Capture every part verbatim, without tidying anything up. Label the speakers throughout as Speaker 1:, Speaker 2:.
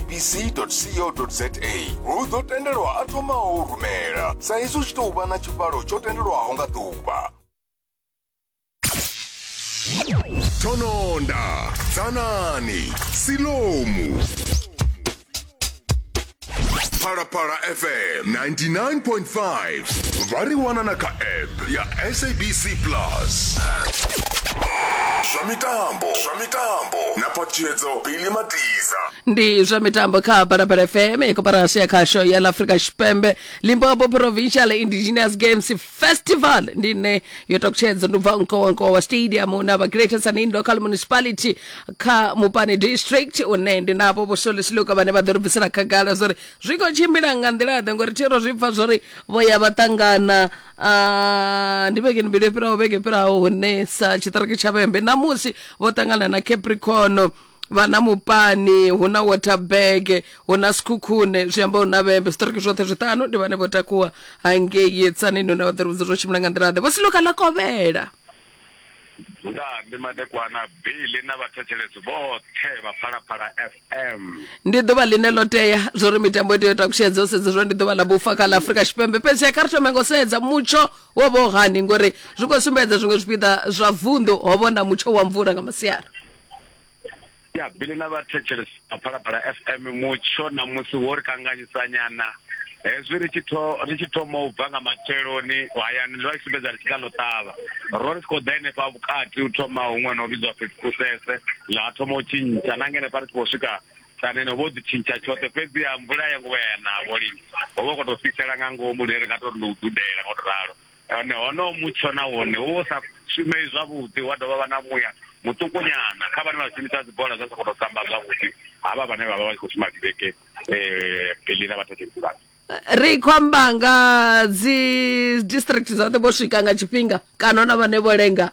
Speaker 1: b c dot co dot za u ḓo tendelwa a thomaho u rumela sa izwi u tshi tou vha na tshivhalo tsho tendelwaho nga ḓuvha. Tononda, Zanani, Silomu. Parapara F M ninety-nine point five. Variwana na ka app ya S A B C Plus. Zwa mitambo, zwa mitambo na Pachedzo Billy Matiza.
Speaker 2: Ndi zwa mitambo kha Parapara F M ikoparasi ya khasho ya Afrika Tshipembe Limpopo Provincial Indigenous Games Festival ndine yotokuchedza ndubva nkowanko wa stadium na ba Greater Sanin Local Municipality kha Mupani District une ndinapo bosolisiluka vane va dorobisana khagala zori zwiko chimbila nga nḓila ḓe ngori thero zwibva zori voya vatangana uh, ndiveke nibile pirawo veke pirawo hune sa chitariki cha vembe namusi votangana na Capricorn vana Mupani huna Waterberg huna Skukhune zviamba huna vembe sitariki zvote zvitano ndi vane votakuwa hangei Tsanini na vadarudzi zvo chimila nga nḓila ḓe vosiluka la kovela
Speaker 3: nda ndi madekwana Billy na vhathetshelesi vothe vha Phalaphala F M.
Speaker 2: Ndi ḓuvha line ḽo tea zwo mitambo ite yota kushedza u sedza zwo ndi ḓuvha ḽa vhufa kha ḽa Afrika Tshipembe fhedzi ya kha ri thome ngo sedza mutsho wo vho hani ngori zwi khou sumbedza zwiṅwe zwipiḓa zwa vunḓu ho vhona mutsho wa mvula nga masiari.
Speaker 3: Ya Billy na vhathetshelesi vha Phalaphala F M mutsho na musi wo ri kanganyisa nyana hezwi ri tshi tho ri tshi thoma u bva nga matsheloni hayani zwa sumbedza ri tshi kha ḽo ṱavha ro ri khou ḓa henefha vhukati u thoma huṅwe no vhidzwa fifty kusese la thoma u tshintsha na ngene pa ri khou swika Tsanini vho ḓi tshintsha tshoṱhe fhedzi ya mvula ya nguvha navho lini ho vha khou tou fhisela nga ngomu ri nga tou ri u dudela nga u ralo hone hono mutsho na wone wo sa shumei zwavhuḓi wa dovha vha na muya muṱukunyana kha vhane vha shumisa dzi bola zwa sa khou tou samba zwavhuḓi havha vhane vha vha vha khou shuma dzivheke um Billy na vhathetshelesi vhake
Speaker 2: ri khomba nga dzi district dzoṱhe vho swika nga tshifhinga kana na vhane vho lenga.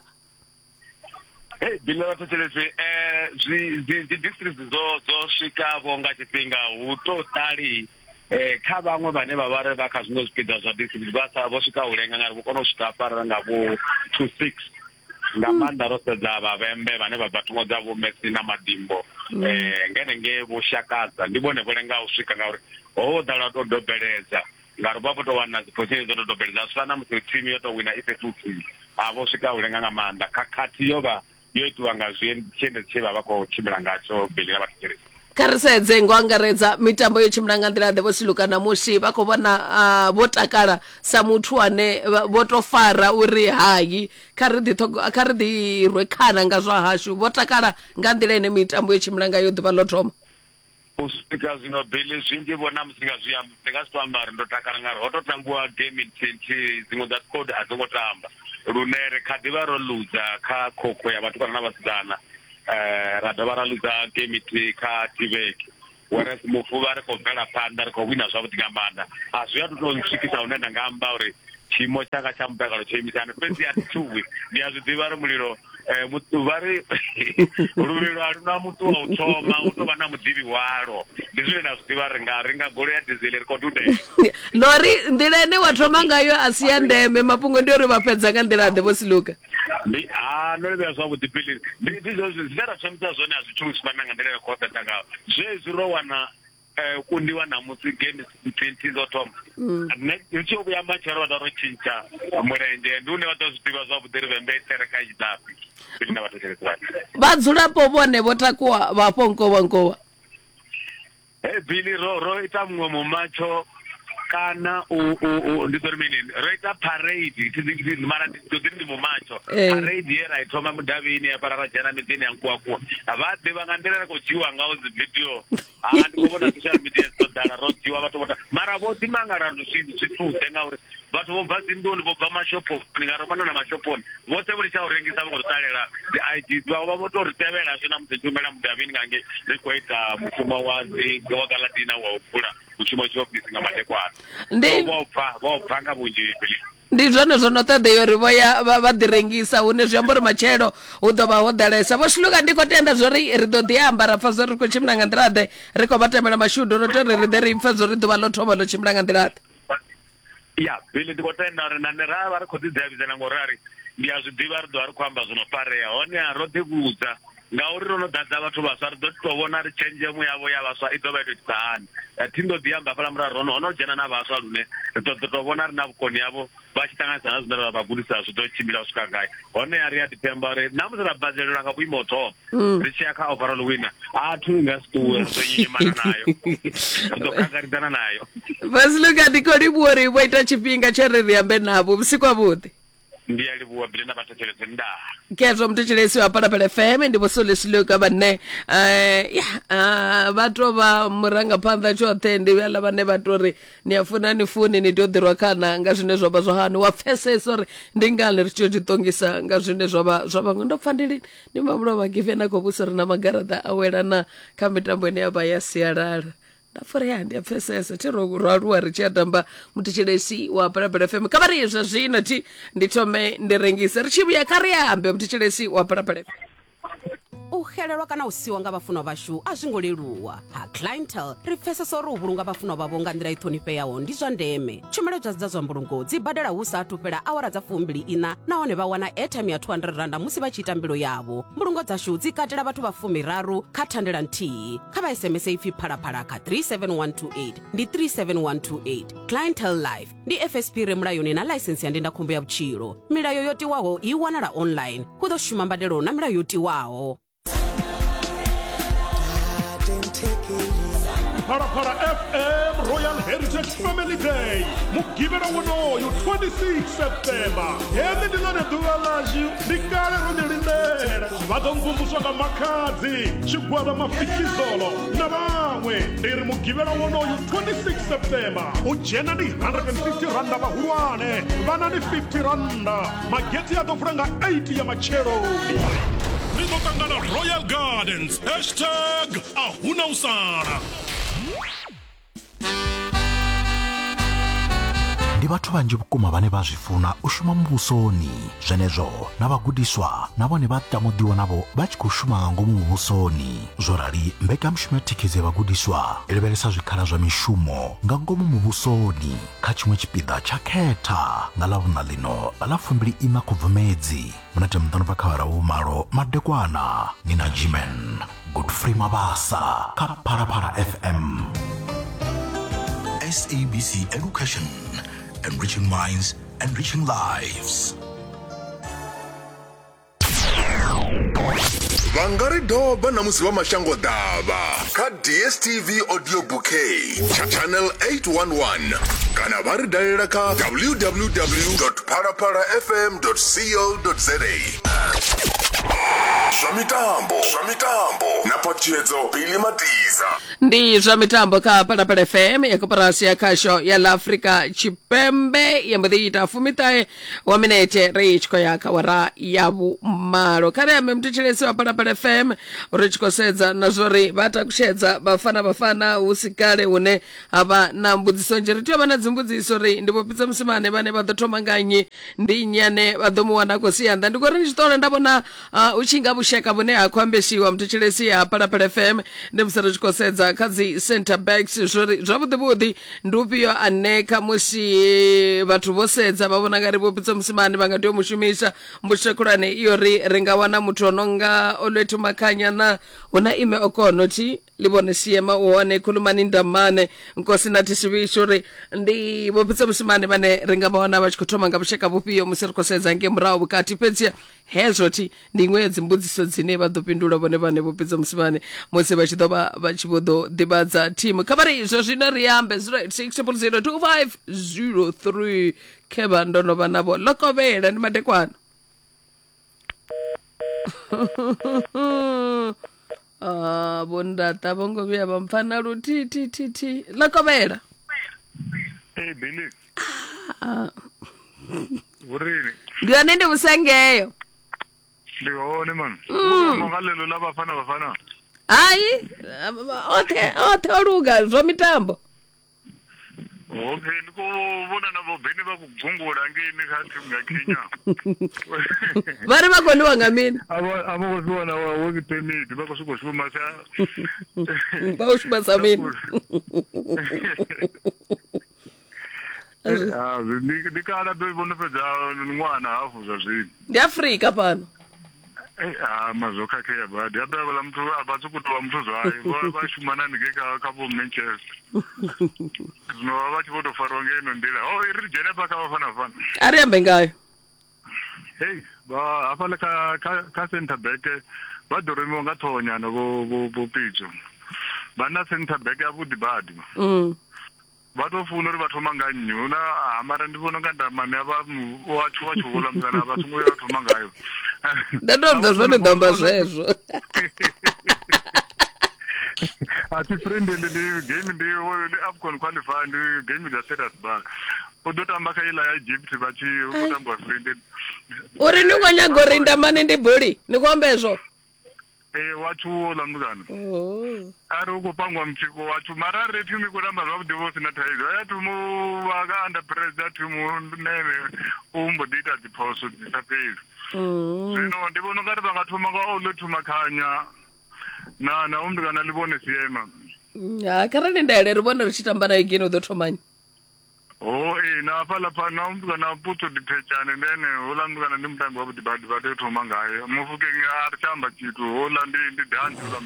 Speaker 3: Hey Billy na vhathetshelesi um dzi district dzo dzo swikavho nga tshifhinga hu to ṱali um kha vhaṅwe vhane vha vha ri vha kha zwiṅwe zwipiḓa zwa district vha sa vho swika u lenga ngari vho kona u swika farela nga vho two six nga maanḓa ro sedza vhavhembe vhane vha bva thungo dza vho Messi na Madimbo um ngenenge vho Shakadza ndi vhone vho lenga u swika ngauri ho ḓala to dobeledza ngari vha vho to wana dzi position dzo dobeledza zwi fana musi team yo to wina ife two two a vho swika u lenga nga maanḓa khakhathi yo vha yo itiwa nga zwiendedzi tshe vha vha khou tshimbila ngatsho Billy na vhathetshelesi.
Speaker 2: Kha ri sedze ngo angaredza mitambo yo tshimbila nga nḓila ḓe vho siluka na musi vha khou vhona vho takala sa muthu ane vho to fara uri hayi kha ri ḓi kha ri ḓi rwe khana nga zwa hashu vho takala nga nḓila ine mitambo yo tshimbila nga yo ḓuvha ḽo thoma.
Speaker 3: U swika zwino Billy zwinzhi vhona musi nga zwi amba ndi nga si to amba ri ndo takala ngari ho to tambiwa game nthihi dziṅwe dza squad a dzi ngo tamba lune ri kha ḓivha ro luza kha khokho ya vhatukana na vhasidzana um ra dovha ra luza game nthihi kha tiveki whereas mufuvha ri khou bvela phanḓa ri khou wina zwavhuḓi nga maanḓa a zwi a to to swikisa hune nda nga amba uri tshiimo tshanga tsha mutakalo tsho imisani fhedzi a thi thuwi ndi a zwi ḓivha ri mulilo um vha ri luvhilo a luna muthu wa u thoma u tou vha na muḓivhi walo ndi zwine na zwi ḓivha ri nga ri nga goloi ya dizili ri khou dudela
Speaker 2: lori nḓila ine wa thoma ngayo a si ya ndeme mafhungo ndi uri vha fhedza nga nḓila ḓe vho siluka
Speaker 3: ndi a no livhea zwavhuḓi Billy ndi zwezwi zwine ra shumisa zwone a zwi thusi fana nga nḓila ya khou fhedza ngayo zwezwi ro wana um kundiwa na musi game twenty dzo thoma ri tshi vhuya matshelo vha ḓo ro tshintsha mulenzhe ndi une vha ḓo zwi ḓivha zwavhuḓi ri vhembe tereka i tshiḓapi Billy na vhathetshelesi vhake.
Speaker 2: Vhadzulapo vhone vho takuwa vhapo nkovhankovha.
Speaker 3: Hey Billy ro ro ita muṅwe mumatsho kana u ndi ḓo ri mini ro ita parade mara ḓo ndi mumatsho parade ye ra i thoma mudavhini ya para ra dzhena miḓini ya nkuwakuwa vha ḓivha nga nḓila ri khou dzhiwa ngaho dzi video a ndi khou vhona social media dzo ḓala ro dzhiwa vhathu vhota mara vho ḓimangala zwi thuse ngauri vhathu vho bva dzinḓuni vho bva mashophoni nga ro vhona na mashophoni vhoṱhe vho litsha u rengisa vha khou ṱalela dzi I D vha vha vho to ri tevhela zwi na musi tshumela mudavhini ngange ri khou ita mushumo wa dzi wa galadina wa u vula mushumo tshiofisi nga madekwana ndi vho pfa vho pfa nga vhunzhi Billy.
Speaker 2: Ndi zwone zwo no ṱoḓea uri vho ya vha ḓi rengisa hune zwi amba uri matshelo hu ḓo vha ho ḓalesa vho Shuluka ndi khou tenda zwo ri ri ḓo ḓi amba ra pfa zwo ri khou tshimbila nga nḓila ḓe ri khou vha tamela mashudu ro tori ri ḓe ri pfa zwo ri ḓuvha ḽo thoma ḽo tshimbila nga nḓila ḓe.
Speaker 3: Ya Billy ndi khou tenda uri nane ra vha ri khou ḓi davhidzana ngori ari ndi a zwi ḓivha ri ḓo vha ri khou amba zwo no farea hone ro ḓivhudza ngauri rono dadza vhathu vhaswa ri ḓo to vhona ri tshenzhemo yavho ya vhaswa i ḓo vha itisa hani thi ndo ḓi amba fhala murahu rono hono dzhena na vhaswa lune ri ḓo ḓo vhona ri na vhukoni yavho vha tshi ṱanganyisa na zwine ra vha gudisa zwi ḓo tshimbila u swika gai hone a ri a dipemba uri namusi ra badzelelwa nga vhuimo u thoma ri tshi ya kha overall winner a thu nga si ṱuwe ri ḓo nyimana nayo ri ḓo kangaridzana nayo
Speaker 2: Vasiluka ndi khou livhuwa uri vho ita tshifhinga tshe ri ri ambe navho vhusiku havhuḓi
Speaker 3: ndi a livhuwa bile na vhathetshelesi ndaa
Speaker 2: kezwo mthetshelesi wa Phalaphala F M ndi Vosoluka vhane eh ya vha to vha murangaphanḓa tshoṱhe ndi vhala vhane vha tori ni a funa ni funi ni tea u ḓirwa khana nga zwine zwa vha zwa hani wa pfesesa uri ndi ngani ri tshi ḓiṱongisa nga zwine zwa vha zwa vhaṅwe ndo pfa ndi ndi mamulo vha given a khou vhusa ri na magaraṱa a welana kha mitambo ine ya vha ya sialala ndafori ya ndi a pfesesa thi ro aluwa ri tshi a tamba muthetshelesi wa Phalaphala F M kha vha ri izwa zwino thi ndi thome ndi rengise ri tshi vhuya kha ri ambe muthetshelesi wa Phalaphala F M
Speaker 4: u xelelwa kana u siwa nga vhafunwa vhashu a zwi ngo leluwa ha clientele ri pfesesa uri u vhulunga vhafunwa vhavho nga nḓila i ṱhonifheaho ndi zwa ndeme tshumelo dza dza zwa mbulungo dzi badela hu sa athu fhela awara dza fumbili ina nahone vha wana airtime ya two hundred rand musi vha tshi ita mbilo yavho mbulungo dzashu dzi katela vhathu vha fumiraru kha thandela nthihi kha vha sms ipfi phalaphala kha three seven one two eight ndi three seven one two eight clientele life ndi F S P re mulayoni na license ya ndindakhombo ya vhutshilo milayo yo tiwaho i wanala online hu ḓo shuma mbadelo na milayo yo tiwaho
Speaker 5: Phalaphala F M Royal Heritage Family Day mugivela wonoyo twenty-six September hene ndi lone ḓuvha lashu ndi kale ro ni lindela vha ḓo mvumvuswa nga makhadzi tshigwada mafikizolo na vhaṅwe ndi ri mugivela wonoyo twenty-six September u dzhena ndi one hundred fifty randa vhahulwane vhana ndi fifty randa mageti a ḓo vula nga eight ya matsheloni Nizotangana Royal Gardens hashtag ahuna usana
Speaker 6: ndi vhathu vanji vhukuma vhane vha zwifuna u shuma muvhusoni zwenezwo na vhagudiswa na vhone vha tamudiwa navho vha tshi khou shuma nga ngomu muvhusoni zwo rali mbekanyamushumo ya thikhedzo ya vhagudiswa i lavhelesa zwikhala zwa mishumo nga ngomu muvhusoni kha tshiṅwe tshipiḓa tsha khetha nga ḽavhuna ḽino ḽa fumbili ina khubvumedzi munete muṱano bva kha vhara vhumalo madekwana ni na Jimen Godfrey Mabasa kha Phalaphala F M S A B C Education, enriching minds, enriching lives.
Speaker 1: Vangari doba na musi wa mashango dava ka D S T V audio bouquet cha channel eight one one kana vari dalela ka w w w dot phalaphala f m dot co dot za zwa mitambo zwa mitambo na pachedzo Billy Matiza
Speaker 2: ndi zwa mitambo kha Phalaphala F M ya koporasi ya khasho ya la Afrika Tshipembe ya mbedita fumitae wa minete ri tshiko ya kawara ya vhumalo kha ri ambe mthetshelesi wa Phalaphala F M uri tshiko sedza na zwori vata kushedza vafana vafana usikale une hava na mbudziso njeri tea vha na dzimbudziso ri ndi vhopitsa musimane vhane vha ḓo thoma nganyi ndi nyane vha ḓo mu wana ko sianda ndi gore ndi tshitole ndabona uh, uchinga busheka vhune ha khwambeshiwa mthetshelesi ya Phalaphala F M ndi musero tshiko sedza kha dzi center backs zwori zwavhuḓi vhuḓi ndi ufhio ane kha musi vhathu vho sedza vha vhona ngari vhopitsa musimane vha nga tea u mushumisa mbushe khulwane iyo ri ri nga wana muthu ononga Olwethu Makhanya na huna ime okono thi libone siema uone khulumani ndamane nkosi nathi sibisho ri ndi vhopitsa musimane vhane ri nga vhona vha tshi khou thoma nga vhusheka vhufhio musi ri khou sedza nge murahu vhukati fhedzi hezwo thi ndi iṅwe dzi mbudziso dzine vha ḓo pindula vhone vhane vhopitsa musimane musi vha tshi ḓo vha vha tshi vho ḓo ḓivhadza thimu kha vha ri izwo zwino ri ambe zero eight six zero zero two five zero three khevha ndo no vha navho Lokovela ndi madekwana ah bondata bongo vhuya vha mpfana luthi thi thi thi Lokovela
Speaker 3: hey Billy
Speaker 2: ah
Speaker 3: urini
Speaker 2: ndi ane ndi musengeyo
Speaker 3: ndi hone man umongalelo la bafana bafana
Speaker 2: hayi othe othe oluga zwa mitambo
Speaker 3: okay ndikubona nabo beni bakugungula ngini khathi ngakhinya
Speaker 2: vari vakoniwa nga mini
Speaker 3: aba abakuzibona wa work permit bakusukushuma sa
Speaker 2: bawushuma samini
Speaker 3: ah ndikala to ibona fedza ngwana hafu zwa zwini
Speaker 2: ndi Afrika pano
Speaker 7: Eh ah mazoka ke ba dia ba la mtu abathu kutola mtu zwayo bo ba shumana nge ka ka bo Manchester no ba tshi bodo faronge no ndila oh iri jene ba ka bafana fana
Speaker 2: ari ambe ngayo
Speaker 7: hey ba afala ka ka center back ba doremo nga thonya no bo bo pitso bana center back ya budi badi
Speaker 2: mm
Speaker 7: ba to funa ri ba thoma nga nyuna amara ndi bona nga ndamane aba wa chuwa chuwa mzana ba tsungu ya thoma ngayo
Speaker 2: ndadonda zvone ndamba zvezvo
Speaker 7: ati friend ndi game ndi AFCON qualify ndi game ya status bar odotamba kaila ya Egypt bachi utamba friend
Speaker 2: uri ni kwanya gorinda mane ndi boli nikwambezvo
Speaker 7: eh wachu la mzana
Speaker 2: oh
Speaker 7: ari uko pangwa mchiko wachu marare tumi kuramba zva divorce na taizo ya tumu waka under pressure tumu nene umbo dita diposo disappear
Speaker 2: mm
Speaker 7: zvino ndibona ngati vangathoma ka olo thuma khanya na na umntu kana libone siyema
Speaker 2: ya karani ndaele ribona richitamba na igino do thomani
Speaker 7: oh eh na phala pha na umntu kana putso diphechane nene hola umntu kana ndimtambi wabo dibadi bade thoma ngayo mufuke ngari chamba chitu hola ndi ndi dance la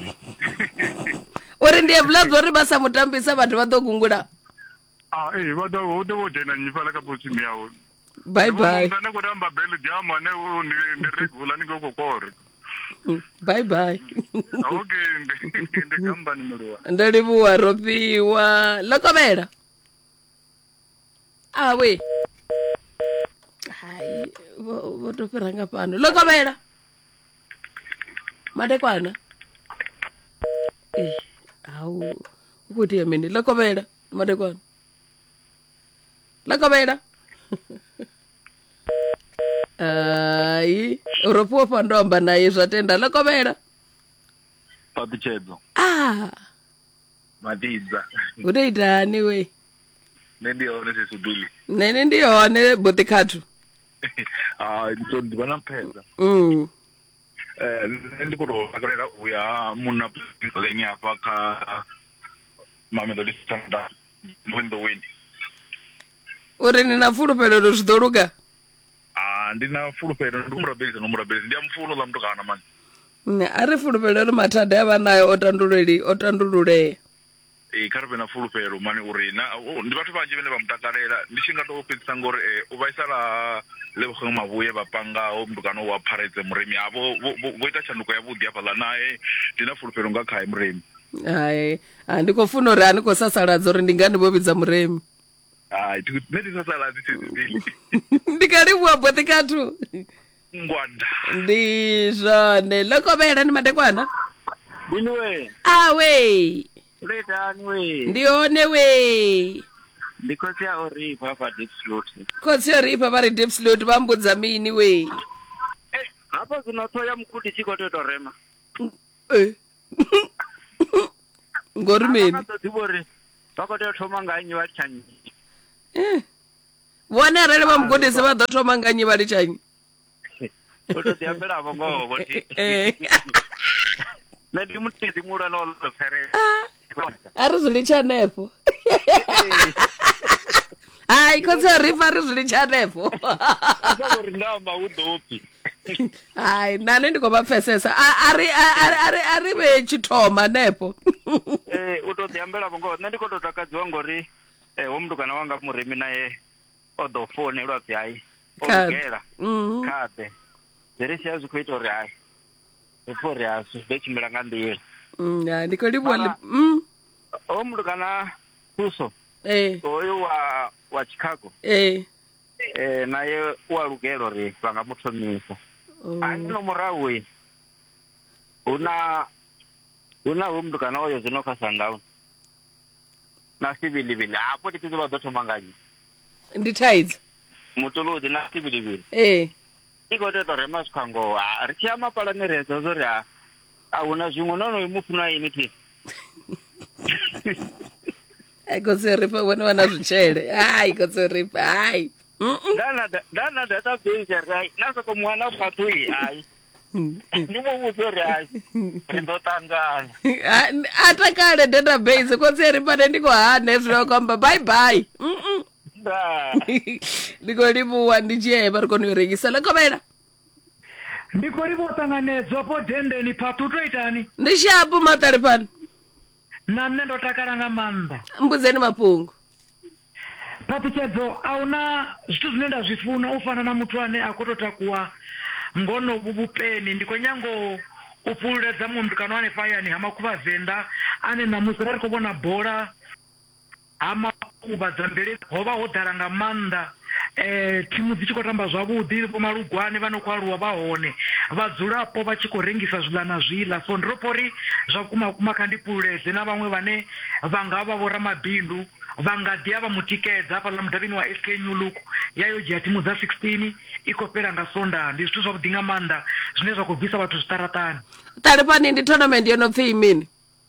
Speaker 2: uri ndiye vlabzo uri basa mutambisa vantu vatogungula
Speaker 7: ah eh vada hote wo jena nyifala ka posi miyawo
Speaker 2: bye bye
Speaker 7: ndana kuramba bele jama ne ni regular ni kokokore
Speaker 2: bye bye
Speaker 7: okay ndi company mruwa
Speaker 2: ndalivuwa ropiwa lokomela awe hai votopiranga pano lokomela madekwana eh au ukuthi yamini lokomela madekwana lokomela ai uropuwa pandomba naye zvatenda lokomela
Speaker 8: papichedzo
Speaker 2: ah
Speaker 8: madiza
Speaker 2: unoitani we
Speaker 8: nendione sesuduli
Speaker 2: nene ndione botikatu
Speaker 8: ah so ndibana pheza
Speaker 2: mm
Speaker 8: eh ndikuto akalera uya muna pleni apa ka Mamelodi Sundowns win the win
Speaker 2: uri nina fulufhelo uri zvidoluka
Speaker 8: ah ndina fulufhelo ndimurabelisa nomurabelisa ndiyamfuno la mntu kana mani
Speaker 2: ne ari fulufhelo uri mathada yava nayo otanduleli otandulule
Speaker 8: eh kharbe na fulufhelo mani uri na ndi vhathu vanzhi vhane vha mutakalela ndi tshi nga to fhedzisa ngori u vhaisala Lebogang Mabuye vha pangaho mntu kana wa Pirates Muremi avo vho ita tshanduko ya vhuḓi hafha la naye ndina fulufhelo nga khae Muremi
Speaker 2: hai andiko funa uri aniko sasaladza uri ndingani vho vhidza Muremi
Speaker 8: hai ndi sasaladza tsizibili
Speaker 2: ndikaliwa botikatu
Speaker 8: ngwanda
Speaker 2: ndi zvone lokomela ni madekwana
Speaker 9: Dinwe
Speaker 2: awe
Speaker 9: letani we
Speaker 2: ndione we
Speaker 9: ndikotsi ya ori papa deep slot
Speaker 2: kotsi ori papa deep slot vambudza mini we
Speaker 9: eh hapo zinothoya mkuti chiko toto rema
Speaker 2: eh ngori mini
Speaker 9: ndibori pakoto thoma nganyi vachanyi
Speaker 2: eh vona rele vamgodese va ḓo thoma nganyi vali chanyi
Speaker 9: toto diambela vongo voti
Speaker 2: eh
Speaker 9: na dimutsi mura no lo fere
Speaker 2: ari zvili chanepo hai kotsi ori pa ari zvili chanepo
Speaker 9: ngori ndamba udopi
Speaker 2: hai nane ndikomapfesesa ari ari ari ari vechithoma nepo
Speaker 9: eh utodiambela vongo nne ndikototakadzwa ngori eh umntu kana wanga Muremi naye odofonelwa byayi ogera
Speaker 2: mhm
Speaker 9: khade zerisiya zikuita uri hai before yaso bechimela nga ndira
Speaker 2: mm ya ndikolibona mm
Speaker 9: umntu kana Kuso
Speaker 2: eh
Speaker 9: oyo wa wa Chicago
Speaker 2: eh
Speaker 9: eh naye wa Lugelo ri vangamuthomisa andino murawi una una umntu kana oyo zinoka Sundowns na sibilibili hapo titizo badothoma nganyi
Speaker 2: ndithaidza
Speaker 9: mutuludi na sibilibili
Speaker 2: eh
Speaker 9: iko teto rema sikhango ari chama pala nerezo zori a una zwinwe nono imufuna yini ti
Speaker 2: aikoseripa vona vana zvichele hai koseripa hai
Speaker 9: dana dana data base rai nasoko mwana patui ai ndimo muzori ai ndotangana
Speaker 2: atakale database koseripa ndiko ha nezvo kwamba bye bye mhm
Speaker 9: da
Speaker 2: ndiko limuwa ndichiye vari konoregisa lokomela
Speaker 10: ndiko rivosanganedzwa po dhendeni patuto itani
Speaker 2: ndishapo matari pano
Speaker 10: namne ndotakara nga manda
Speaker 2: mbuzeni mapungu
Speaker 10: patichedzo auna zvitu zvinoenda zvifuna ufana na muthu ane akototakuwa ngono bubupeni ndiko nyango upuledza mundu kana ane fire ni hama kuvazenda ane namusara kubona bhora hama kubadza mbere hova hodharanga manda eh timu dzichikotamba zvavudi pomarugwane vanokwaruwa vahone vadzulapo vachikorengisa zvilana zvila so ndropori zvakuma kumakandipuleze na vamwe vane vangava vora mabindu vangadhi ava mutikedza pala mudhavini wa S K Nyuluku yayo jati mudza sixteen ikopera ngasonda ndizvitu zvakudinga manda zvine zvakubvisa vatu zvitaratani
Speaker 2: tari pani ndi tournament yonopfi imini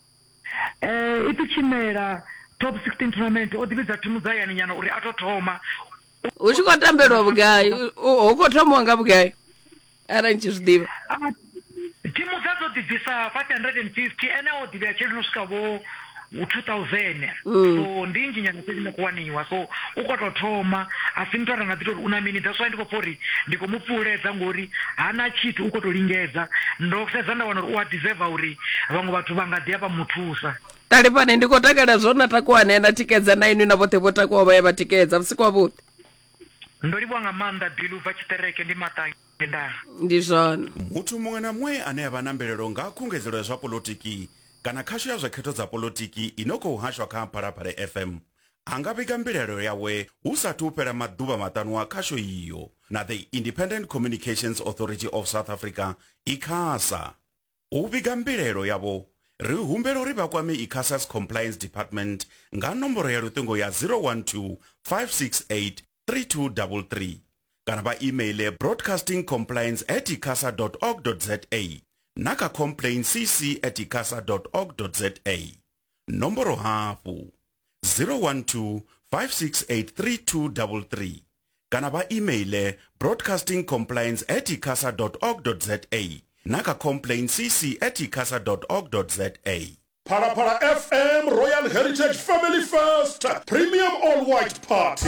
Speaker 10: eh ipichimera top sixteen tournament odividza timu dzayani nyana uri atotoma
Speaker 2: uchikotambelwa bugai ukotomwa nga bugai ara nchizdiva
Speaker 10: timu dzadzo dzibvisa five hundred fifty ene odivya chinosvika vo two thousand so ndinji nyana sezine kuwaniwa so ukototoma asi mtwara ngati unaminidza so ndiko fori ndiko mupuledza ngori hana chitu ukotolingedza ndokuseza ndawana uri wa deserve uri vamwe vatu vangadhiya pamuthusa
Speaker 2: tali pane ndikotakala zvona takuwana ena tikedza na inu navote votakuwa vaya vatikedza usiku wavuti
Speaker 10: ndoribwanga manda biluva chitereke ndi matangi ndani
Speaker 2: ndizvona
Speaker 11: muthu mumwe na mumwe ane ava na mbelelo nga khungedzelo zwa polotiki kana khasho ya zwakhetho dza polotiki inoko uhashwa kha Phalaphala F M angavika mbelelo yawe usati upera maduva matanu wa khasho iyo na the Independent Communications Authority of South Africa ICASA uvika mbelelo yavo ri humbelo ri vakwame ICASA's Compliance Department nga nomboro ya lutengo ya zero one two five six eight three two three three kana va email broadcasting compliance at icasa dot org dot za naka complaint cc at icasa dot org dot za nomboro hafu zero one two five six eight three two three three kana va email broadcasting compliance at icasa dot org dot za naka complaint cc at icasa dot org dot za
Speaker 5: Phalaphala F M Royal Heritage Family First Premium All White Party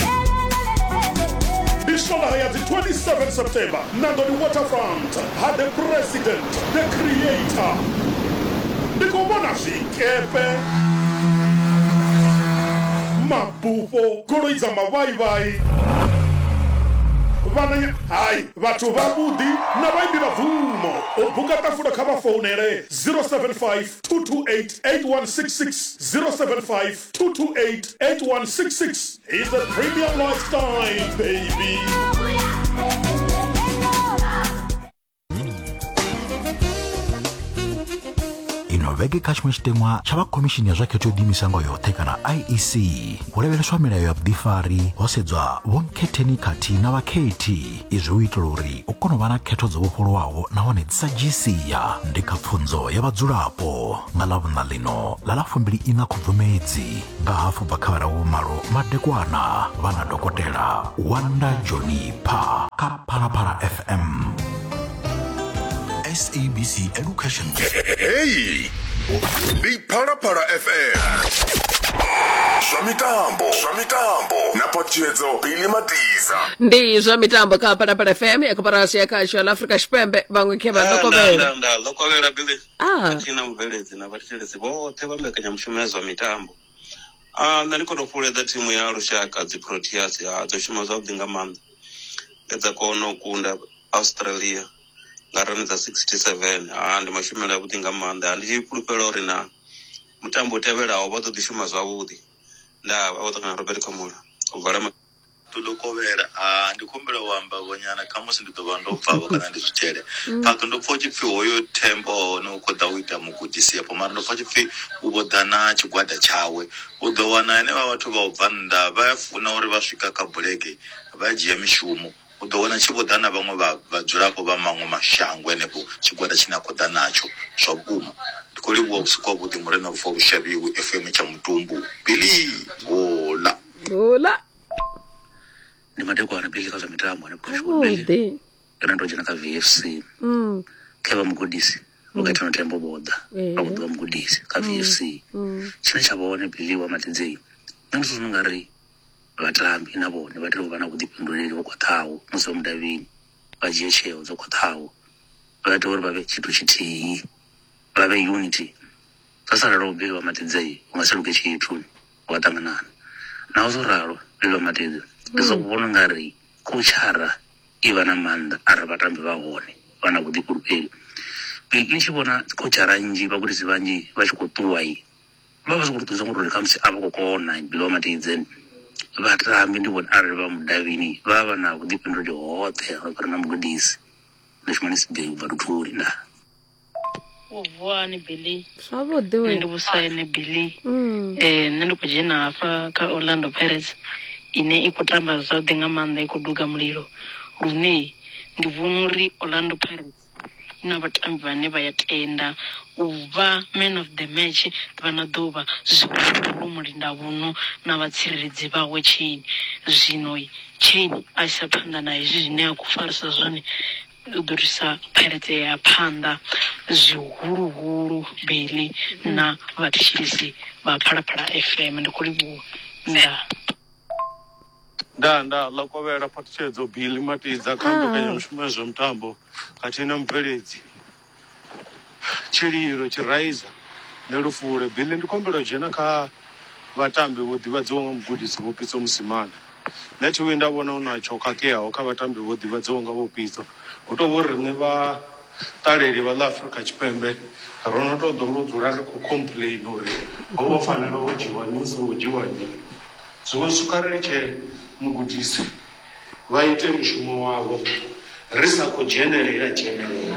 Speaker 5: Bishola ya the twenty-seventh September Nandoni Waterfront had the president, the creator Nikobona Shikepe Mapufo Goroiza Mawaiwai Vananya Hai Vatu Vabudi Nawaimbi Vavumo Obuka Tafuda Kaba Phonere zero seven five two two eight eight one six six zero seven five two two eight eight one six six It's a premium lifestyle, baby.
Speaker 6: inoveke kachimwe chitemwa chava komishini ya zvakhetho yodimisango yothe kana I E C kuleveleswa milayo ya vudifari hosedzwa vonkhetheni khati na vakheti izwi uitela uri ukono vana khetho dzovofolowawo nahone dzisadzhisiya ndi kha pfunzo ya vadzulapo nga lavuna lino la la fumbili ina khubvumedzi nga hafu bva kha vara vumalo madekwana vana dokotela Wanda Johnny Pha kha Phalaphala F M S A B C Education.
Speaker 1: Hey, ndi Phalaphala F M. Zwa mitambo, zwa mitambo. Na potchedzo Billy Matiza.
Speaker 2: Ndi zwa mitambo kha Phalaphala F M ekuparasi ya khasho la Afrika Xipembe vamwe kheva lokovela.
Speaker 12: Nda nda lokovela Billy.
Speaker 2: Ah.
Speaker 12: Atina mveledzi na vatelezi vothe vambekanya mushumezo wa mitambo. Ah, ndani kono fuledza timu ya Lushaka dzi Proteas ya dzo shuma zwa udinga manda. Edza kono kunda Australia. Ngarani za sixty-seven ah ndi mashumelo ya kutinga manda ndi chipulupelo rina mutambo tevelawo vha ṱoḓi shuma zwavhuḓi nda vha ṱangana Robert Kamula uvala
Speaker 13: tulokovela ah ndi khombela u amba vonyana kha musi ndi ḓo vha ndo pfavho kana ndi zwitshele phato ndo pfo tshipfi hoyo tembo no kho ḓa u ita mugudisi hapo mara ndo pfo tshipfi u vhoḓa na tshigwada tshawe u ḓo wana ene vha vhathu vha u bva nnḓa vha ya funa uri vha swika kha bulege vha dzhia mishumo u ḓo wana tshivhoḓana vhaṅwe vha vhadzulapo vha maṅwe mashango henefho tshigwada tshine a khou ḓa natsho zwa vhukuma ndi khou livhuwa vhusiku havhuḓi murena bva vhushavhiwi F M tsha Mutumbu Billy Gola
Speaker 2: Gola
Speaker 13: ndi madekwana Billy kha zwa mitambo ne khosho Billy kana ndo dzhena kha V F C mm kheva mugudisi ukaita notembo boda ukaita mugudisi kha V F C tshine tsha vhone Billy wa matedzei nṋe ndi zwino ngari vatambi na vone va tirha vana vudipinduleli va kwathawo musi va mudavini va dzhia tsheo dzo kwathawo
Speaker 14: vakati uri vave chitu chitiyi vave unity pasara robe vamatedzei ungasaruke chitu watanganana nauzoraro lelo matedze ndizokubona ngari kuchara ivana manda ari vatambi vaone vana kuti kuruperi ndichivona kochara nji vakuti zivanji vachikotuwa iyi vavazikurutuza ngurori kamusi ava kokona bilo matedze vatambi ndivona ari vamudavini vava na kudipindura hote varina mugudisi ndishmanisi beu varuturi nda
Speaker 15: uvwani Billy
Speaker 2: Swavhuḓi we.
Speaker 15: ndi vhusaine Billy
Speaker 2: Mm.
Speaker 15: eh nṋe ndi khou dzhena hafha kha Orlando Pirates ine i khou tamba zwavhuḓi nga maanḓa i khou duga mulilo lune ndi vhona uri Orlando Pirates na vhatambi vhane vha ya tenda u vha man of the match ḓuvha na ḓuvha zwihulu mulinda vhuno na vhatsireledzi vhawe Chain zwino Chain a isa phanḓa na hezwi zwine a khou farisa zwone u ḓo risa Pirates ya phanḓa zwihuluhulu Billy na vhathetshelesi vha Phalaphala F M ndi khou livhuwa nda
Speaker 16: nda nda ḽa kovhela phaṱhutshedzo Billy Matidza kha mbekanyamushumo ya zwa mutambo khathihi na mubveledzi Tshililo Tshiraiza ne Lufule. Billy ndi khombela u dzhena kha vhatambi vho ḓivhadziwa nga mugudisi Vho Pitso Mosimane nṋe thi vhuyi nda vhona hu na tsho khakheaho kha vhatambi vho ḓivhadziwa nga Vho Pitso hu tou vho riṋe vha ṱaleli vha ḽa Afrika Tshipembe ro no tou ḓo ro dzula ri khou complain uri ho vho fanela ho dzhiwa ni songo dzhiwa ni zwiṅwe swika ri tshe mugudisi vha ite mushumo wavho ri sa khou dzhenelela dzhenelela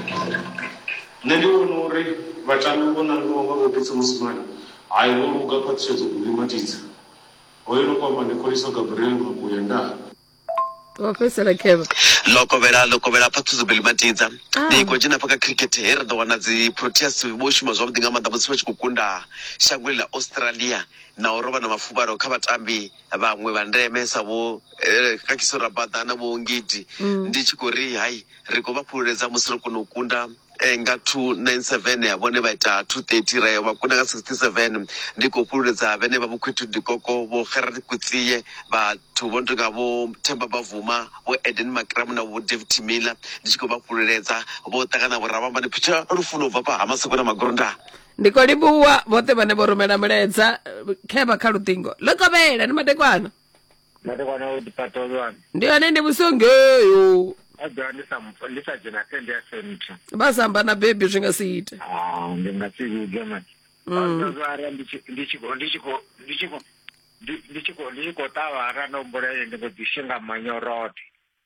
Speaker 16: nṋe ndi vhona uri vhatambi vho nangiwa nga Vho Pitso Mosimane hayi vho luga phaṱhutshedzo Billy Matidza hoyo no kwamba ndi Kholiso Gabriel Makuya nda
Speaker 2: Wafesela Keva.
Speaker 17: Lokovela lokovela phaṱhutshedzo Billy Matidza ndi khou dzhena pha kha cricket he ri ḓo wana dzi Proteas vho shuma zwavhuḓi nga maanḓa musi vha tshi khou kunda shango ḽa Australia na uri vha na mafuvhalo kha vhatambi vhaṅwe vha ndeme sa vho Kagiso Rabada na Vho Ngidi ndi tshi khou ri hayi ri khou vha khululedza musi ri kona u kunda nga two ninety-seven ya vhone vha ita two thirty rayo vha kunda nga sixty-seven ndi khou khululedza vhane vha vho Khwethu Dikoko vho Gerard Kutsiye vhathu vho ntonga vho Themba Bavuma vho Eden Makram na vho David Miller ndi tshi khou vha khululedza vho ṱangana vho Rabamba ndi phitsha lufuno bva pa Hamaseko na Magoronda
Speaker 2: ndi khou livhuwa vhoṱhe vhane vho rumela milaedza Kheva kha luṱingo Lokovela ni madekwana
Speaker 18: madekwana o dipatolwana
Speaker 2: ndi yone ndi vusongeyo
Speaker 18: adwa ndi sa ndi sa dzhena tende ya center
Speaker 2: basamba na baby zwi nga si ite
Speaker 18: ah ndi nga si luge man ndo zara ndi ndi ndi ndi ndi ndi ndi ndi ndi tavara no mbole ndi ngo dishinga manyorote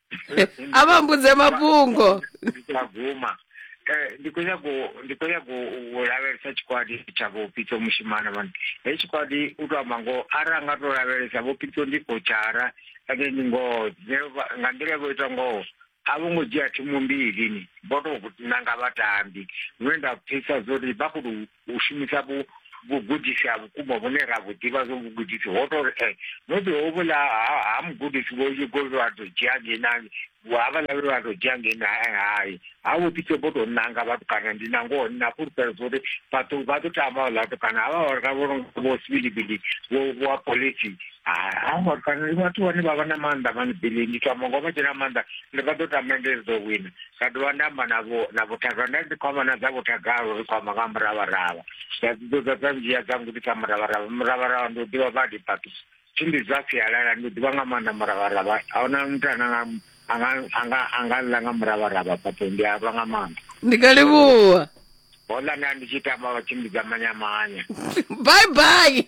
Speaker 2: abambudze mafhungo
Speaker 18: ndikaguma eh ndikonyago ndikonyago ulavelesa chikwadi cha Vho Pitso Mosimane man he chikwadi utwa mango aranga to lavelesa Vho Pitso ndiko chara ake ningo ngandile vho ita ngo avongo dzhia thimu mbili ni boto nanga vhatambi wenda pfisa zori vha khou u shumisa vhu vhugudisi ha vhukuma vhune ra vhu ḓivha zwo vhugudisi ho to eh no ḓo hovhula ha mugudisi vho yigolo vha to dzhia ngena wa vha lavhe vha to dzhia ngena hayi ha vho Pitso boto nanga vhathu kana ndi nango na further zori vhathu vha to tama la to kana vha vha vho vho sibilibili vho vho police ah vha kana vhathu vhane vha vha na maanḓa mani Billy ndi tama ngo vha tshena maanḓa ndi vha ḓo tamendela ḓo wina sa dovha namba navho navho tagana ndi kwama na dzavho tagalo ri kwama nga mravharava sa ḓo dza njia dzangu ndi kha mravharava mravharava ndo ḓivha vha dipatu tshimbi dza sialala ndo ḓivha nga maanḓa mravharava ahuna mutana anga anga anga la nga mravharava pato ndi ava nga maanḓa
Speaker 2: ndi kalivhuwa
Speaker 18: hola na ndi tshitamba vha tshimbi dza manyamanya
Speaker 2: bye bye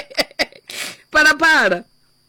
Speaker 2: para para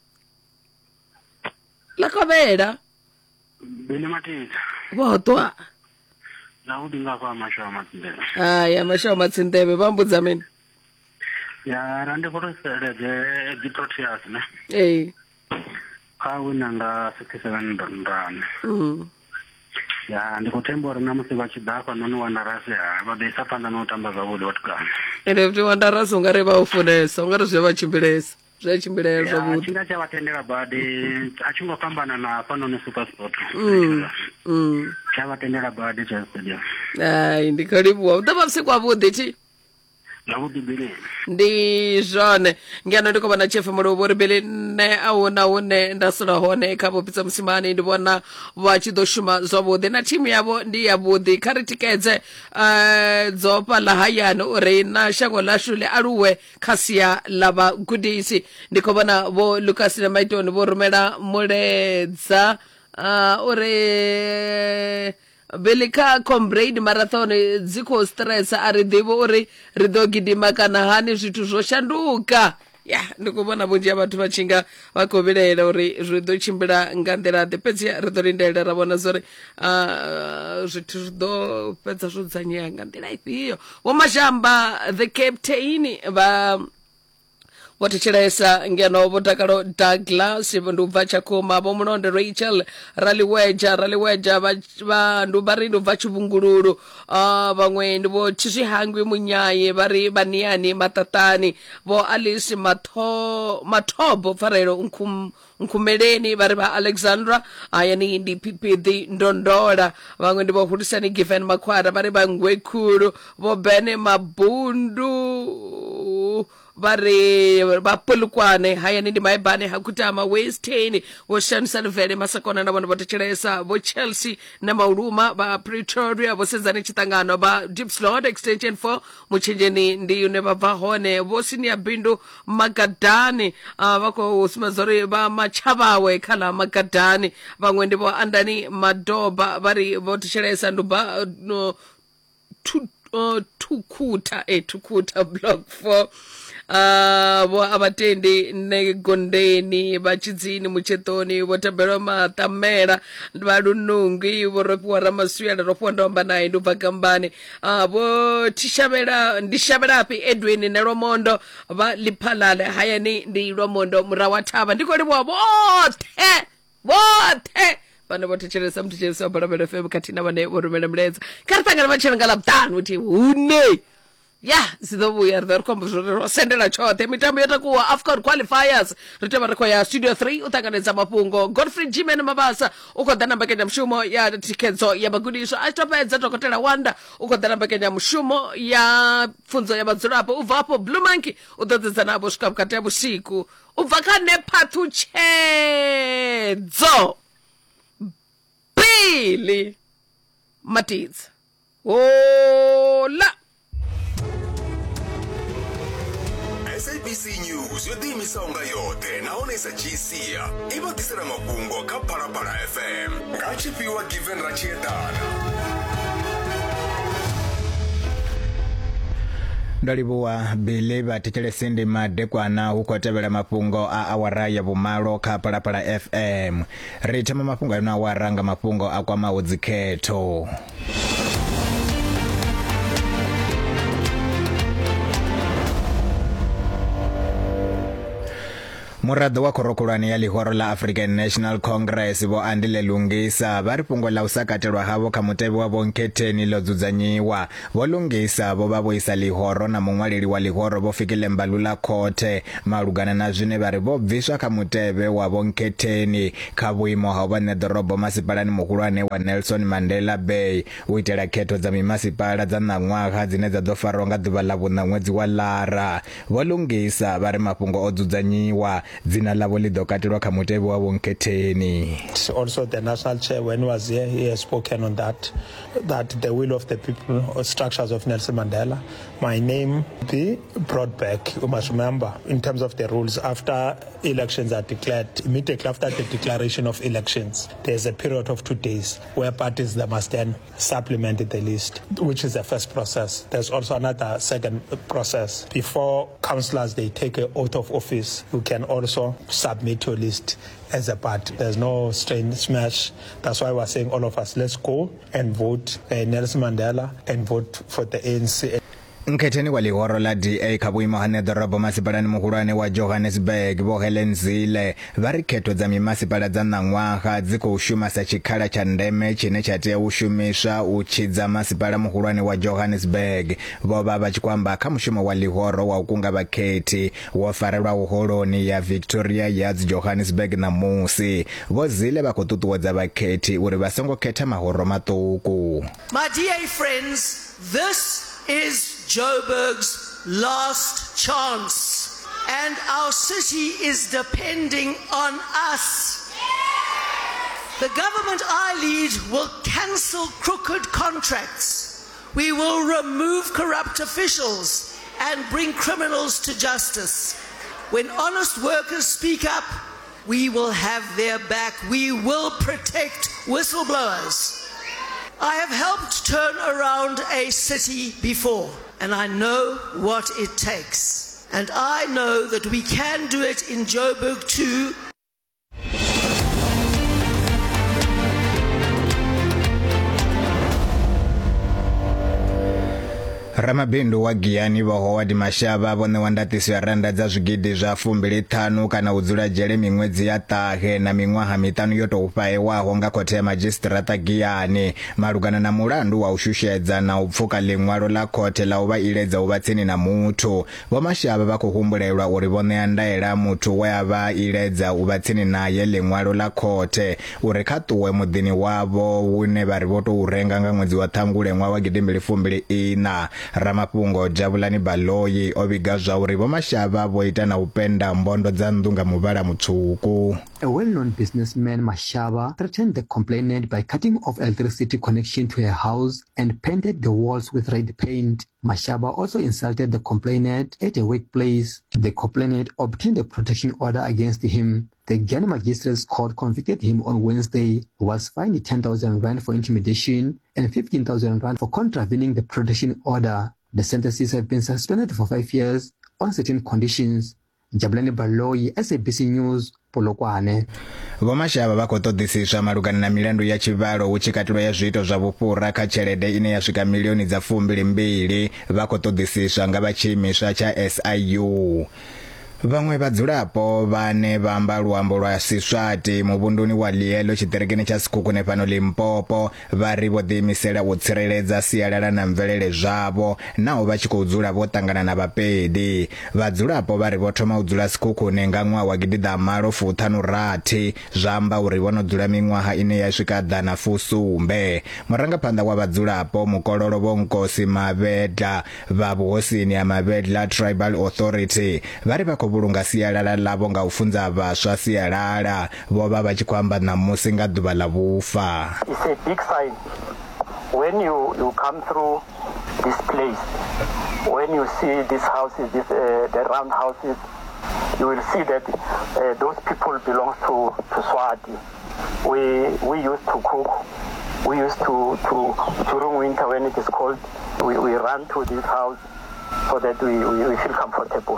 Speaker 2: Lokovela
Speaker 19: Billy Matidza
Speaker 2: votwa
Speaker 19: na u dinga kwa mashawa matsindebe
Speaker 2: haya mashawa matsindebe vambudza mini
Speaker 19: ya rande photosele de di Proteas ne
Speaker 2: eh
Speaker 19: kha wina nga sixty-seven rand
Speaker 2: mm
Speaker 19: ya ndi kutemba uri na musi vha tshi ḓa fha noni Wanderers ya vha ḓo isa phanḓa na u tamba zwavhuḓi vhatukana
Speaker 2: ende kuti Wanderers ungari vha u funesa ungari zwi vha tshimbilesa zwi tshimbilela zwavhuḓi
Speaker 19: tshifhinga tsha vhatendela badi a tshi ngo fhambana na fha noni Super Sport
Speaker 2: mm mm
Speaker 19: tsha vhatendela badi tsha stadium
Speaker 2: ai ndi kalivhuwa u ḓo vha vhusiku havhuḓi thi
Speaker 19: Yavudi Billy.
Speaker 2: Ndi zone ngeno ndiko bana chef mulobori Billy ne auna one ndasula hone kabo pizza msimani ndibona vachidoshuma zobode na team yabo ndi yabudi karitikedze uh, zopa la hayano ore na shango la shule aruwe khasia laba gudisi ndiko bana bo Lucas na Maitoni bo rumela muledza uh, ore belika comrade marathon dziko stress ari devo uri ridogidima kana hani zvithu zvoshanduka ya ndikubona bunji abantu vachinga vakovelela uri rido chimbira ngandera depedzi rido rindela rabona zori uh, zvithu zvido pedza zvodzanyaya ngandera iyo womashamba the captain va Watichiresa ngeno botakalo Douglas ndubva chakoma bomunondo Rachel raliweja raliweja vandu vari ndubva chivungururu ah vamwe ndivo chizvihangwi munyaye vari baniani matatani vo Alice matho matobo farero unkum nkumeleni vari va Alexandra ayani ndi Pipidi ndondola vamwe ndivo Hurisani Given Makwara vari vangwekuru vo Bene Mabundu vari vapulukwane hayani ndi maibane hakutama Western woshanisana vele masakona na vanhu votechelesa vo Chelsea na mauluma va Pretoria vosenzani chitangano va Deep Slot Extension four muchenjeni ndi une vabva hone vo Senior Bindu Magadani uh, vako usmazori va Machavawe khala Magadani vamwe ndivo Andani Madoba vari votechelesa nduba no, tu, uh, tukuta eh tukuta block four Uh, vo abatendi negondeni bachidzini muchetoni votabelo matamela valunungi voropiwa ramasuyala ropiwa ndomba naye ndubva kambani uh, vo tishavela ndishavelapi Edwin neromondo va Liphalale hayani ndi Romondo murawatava ndiko liwa vothe vothe vana votechelesa mutechelesa wabalabela F M katina vane vorumela mleza karitangana vachelangala mtanu uti une ya sidobuya rikombo zvorero sendela chote mitambo yatakuwa AFCON qualifiers riteva riko ya Studio three utanganedza mapungo Godfrey Jimen Mabasa ukodana mbekenya mshumo ya tikedzo ya magudiso achopedza dokotela Wanda ukodana mbekenya mshumo ya funzo ya madzulapo uvapo Blue Monkey udodzedza nabo swika mukati ya busiku ubva kane pathu chedzo Billy Matiz ola
Speaker 1: S A B C News yo tiimisonga yote naonesa chisiya ivatisela mapungo ka Phalaphala F M ngachipiwa Given Rachietana
Speaker 20: ndalibuwa Billy vatichelesindi madekwana ukotevela mapungo a awara ya vumalo ka Phalaphala F M ritema mapungo ayuna awaranga mapungo akwa maudzikhetho Murado wa korokulani ya lihoro la African National Congress vo Andile Lungisa vari pungo la usakatelwa havo kamutevi wa vonketeni lo dzudzanyiwa vo Lungisa vo vavoisa lihoro na mumwaleli wa lihoro vo fikile mbalula kote malugana na zwine vari vo bviswa kamuteve wa vonketeni ka vuimo ha vanedorobo masipalani muhulwane wa Nelson Mandela Bay u itela khetho dza mimasipala dza ṋaṅwaha dzine dza ḓo farwa nga ḓuvha ḽa vhuṋa ṅwedzi wa Lara vo Lungisa vari mafhungo o dzudzanyiwa dzina lavo lido katelwa kha mutevi wa vonketheni.
Speaker 21: Also the national chair when he was here he has spoken on that that the will of the people or structures of Nelson Mandela. My name be brought back. You must remember in terms of the rules after elections are declared, immediately after the declaration of elections there's a period of two days where parties that must then supplement the list, which is the first process. There's also another second process before councillors they take an oath of office. You can also submit your list as a party. There's no strain smash. That's why we're saying all of us, let's go and vote uh, Nelson Mandela and vote for the A N C.
Speaker 20: Nketheni wa lihoro la D A kabuimo hanedorobo masipalani muhulwane wa Johannesburg vo Helen Zille vari khetho dza mimasipala dza ṋaṅwaha dzi khou shuma sa tshikhala tsha ndeme tshine tsha tea u shumiswa u tshidza masipala muhulwane wa Johannesburg vo vha vha tshi kwamba kha mushumo wa lihoro wa u kunga vhakhethi wo farelwa uholoni ya Victoria Yards Johannesburg na musi vo Zille vha khou ṱuṱuwedza vhakhethi uri vha songo khetha mahoro maṱuku.
Speaker 22: My D A friends, this is Joburg's
Speaker 4: last chance, and our city is depending on us. The government I lead will cancel crooked contracts. We will remove corrupt officials and bring criminals to justice. When honest workers speak up, we will have their back. We will protect whistleblowers. I have helped turn around a city before, and I know what it takes. And I know that we can do it in Joburg too.
Speaker 20: Ramabindu wa Giyani wa Howard Mashaba vone wandatisi ya randa za zwigidi zwa fumbili tanu kana udzula jele mingwedzi ya tahe na mingwaha mitanu yoto upae waho nga kote ya magistrata Giyani malugana na mulandu wa ushushedza na upfuka lingwalo la kote la uba ileza ubatsini na mutu. Wa Mashaba bako humbulelwa uribone ya ndaela mutu weba ileza ubatsini na ye lingwalo la kote urekatuwe mudini wabo une bariboto urenganga mwezi wa tangule mwa wagidimbili fumbili ina. Ramapungo Jabulani Baloyi obigazwa uri Mashaba boita na upenda mbondo za ndunga mubara mutsuku.
Speaker 22: A well-known businessman, Mashaba, threatened the complainant by cutting off electricity connection to her house and painted the walls with red paint. Mashaba also insulted the complainant at a workplace. The complainant obtained a protection order against him. The Giyani Magistrates Court convicted him on Wednesday. He was fined ten thousand rand for intimidation and fifteen thousand rand for contravening the protection order. The sentences have been suspended for five years on certain conditions. Jabulani Baloyi, S A B C News, Polokwane.
Speaker 20: Vomashaba vakotodhisiswa malugana na milandu ya chivalo uchikatulwa ya zviito zva vupura kachelede ine yasvika milioni dza fumbili mbili vakotodhisiswa nga vachiimiswa cha S I U. Vamwe vadzulapo vane vamba luambo lwa Siswati muvunduni wa Lielo chiterekeni cha Sikukune pano Limpopo vari vodimisela utsireledza sialala na mvelele zvavo nao vachikudzula votangana na vapedi. Vadzulapo vari vothoma udzula Sikukune nga ṅwaha wa gidida malo futhanu rathi zamba uri vonodzula miṅwaha ine yasvika dana fusumbe. Murangaphanḓa wa vadzulapo Mukololo Vonkosi Mabedla va vuhosini ya Mabedla Tribal Authority vari vako bulunga sialala lavo nga ufunza vaswa sialala vova vachikwamba namusi nga duva la vufa.
Speaker 23: It's a big sign when you you come through this place, when you see these houses, this uh, the round houses, you will see that uh, those people belong to to Swati. We we used to cook. We used to to during winter when it is cold, we we run to this house so that we we, we feel comfortable.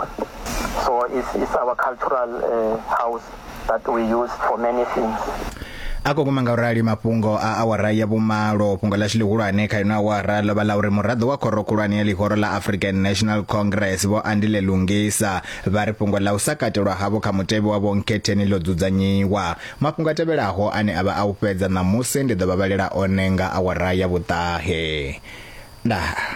Speaker 23: So it's, it's our cultural uh, house that we use for many things.
Speaker 20: Ako kumangaurali mapungo a awara ya bumalo pungo la shilihulwane kaino awara loba lauri murado wa korokulwane ya lihoro la African National Congress bo Andile Lungisa vari pungo la usakatelwa havo kamutebe wa bonketeni lodzuzanyiwa mapungo atebelaho ane aba aupedza na musi ndi dobabalela onenga awara ya butahe. Nah.